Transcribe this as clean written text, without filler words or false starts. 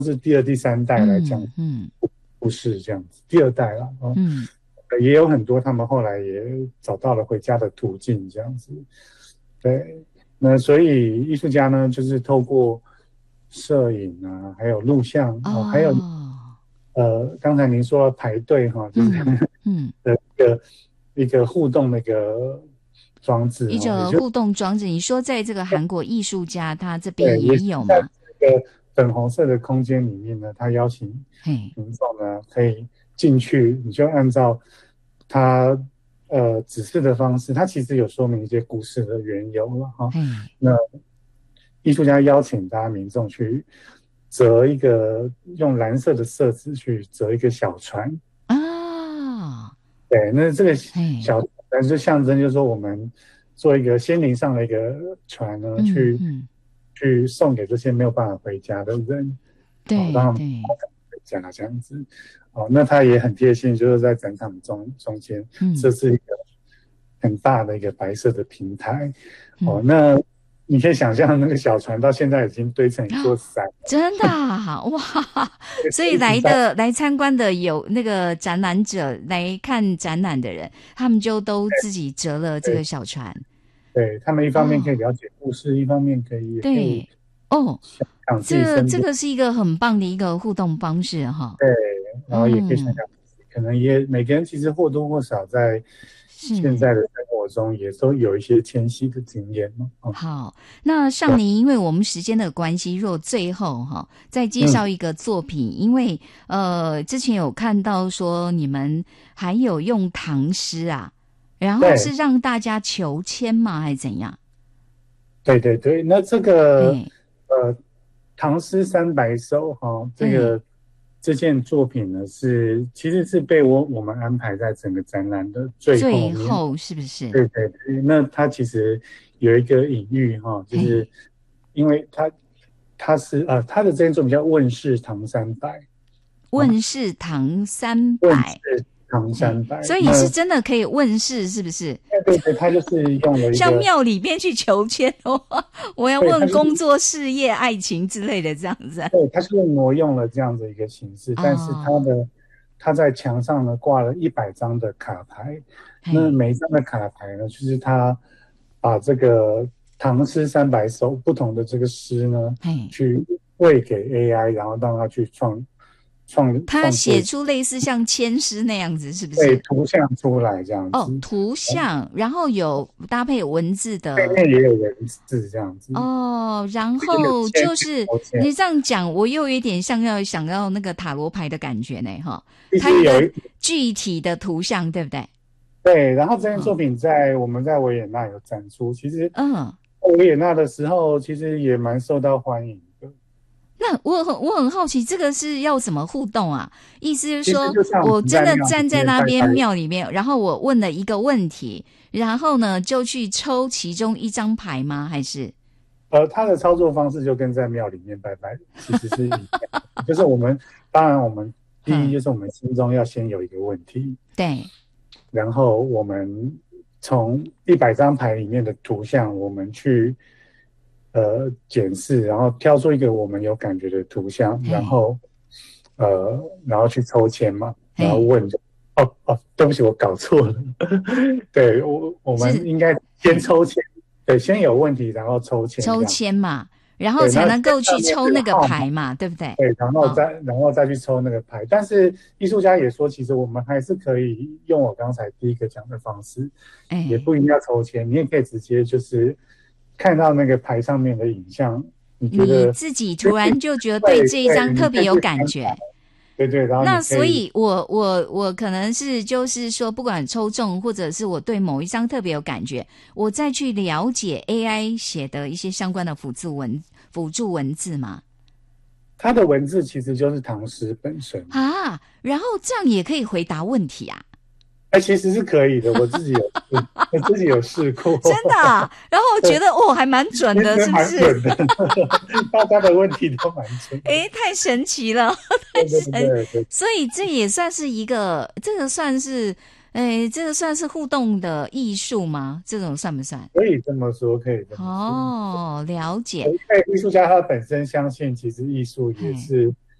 是第二、第三代来讲故事这样子，第二代啦，也有很多他们后来也找到了回家的途径这样子。对，那所以艺术家呢，就是透过摄影啊，还有录像还有刚才您说排队就是的一个互动那个装置， 一个互动装置。你说在这个韩国艺术家他这边也有吗？ 在这个粉红色的空间里面呢，他邀请民众呢可以进去，你就按照他指示的方式，他其实有说明一些故事的缘由了哈。那艺术家邀请大家民众去折一个，用蓝色的色纸去折一个小船啊。对，那这个小船就象征，就是说我们做一个心灵上的一个船呢，去送给这些没有办法回家的人， 对， 让他们回家这样子。那他也很贴心，就是在展场中间设置一个很大的一个白色的平台。那你可以想象那个小船到现在已经堆成一座山， 真的哇！所以来参观的有那个展览者，来看展览的人，他们就都自己折了这个小船。 对，他们一方面可以了解故事，一方面可以对这个是一个很棒的一个互动方式哈。 对，然后也可以想想，可能也每个人其实或多或少在现在的生活中也都有一些迁徙的经验嘛。 好，那尚宁，因为我们时间的关系，若最后再介绍一个作品，因为之前有看到说你们还有用唐诗啊，然后是让大家求签吗，还是怎样？ 对对对，那这个唐诗300首这件作品呢，其实是被我们安排在整个展览的最后是不是？ 对对对，那它其实有一个隐喻就是因为它是它的这件作品叫《问世唐300》， 问世唐300，问世唐300， 所以是真的可以问世，是不是？ 对对，他就是用了一个像庙里边去求签我要问工作、事业、爱情之类的这样子。 对，他是挪用了这样的一个形式，但是他在墙上呢挂了100张的卡牌，那每一张的卡牌呢，就是他把这个唐诗300首不同的这个诗呢，去喂给 AI， 然后让他去他写出类似像签诗那样子，是不是？ 对，图像出来这样子。 图像，然后有搭配文字的， 对面也有文字这样子。 然后就是你这样讲，我又有一点想要那个塔罗牌的感觉呢，它有具体的图像，对不对？ 对，然后这件作品我们在维也纳有展出，其实维也纳的时候其实也蛮受到欢迎的。 那我很好奇，这个是要怎么互动啊？意思就是说，我真的站在那边庙里面，然后我问了一个问题，然后呢就去抽其中一张牌吗？还是？ 他的操作方式就跟在庙里面拜拜其实是一样就是当然我们第一就是我们心中要先有一个问题， 对， 然后我们从100张牌里面的图像，我们去检视，然后挑出一个我们有感觉的图像，然后去抽签嘛，然后问对不起，我搞错了对，我们应该先抽签，对，先有问题，然后抽签嘛，然后才能够去抽那个牌嘛，对不对？ 对，然后再去抽那个牌。但是艺术家也说，其实我们还是可以用我刚才第一个讲的方式，也不一定要抽签，你也可以直接就是看到那个牌上面的影像，你自己突然就觉得对这一张特别有感觉。 对对，然后那所以我可能是就是说，不管抽中或者是我对某一张特别有感觉，我再去了解 AI 写的一些相关的辅助文字嘛。 它的文字其实就是唐诗本身啊，然后这样也可以回答问题啊。 其实是可以的，我自己有试过， 真的然后我觉得还蛮准的，是不是？ 蛮准的大家的问题都蛮准的。 太神奇了，太神奇。所以这也算是一个，这个算是互动的艺术吗？这种算不算？ 可以这么说，可以这么说。 了解。 艺术家他本身相信，其实艺术也是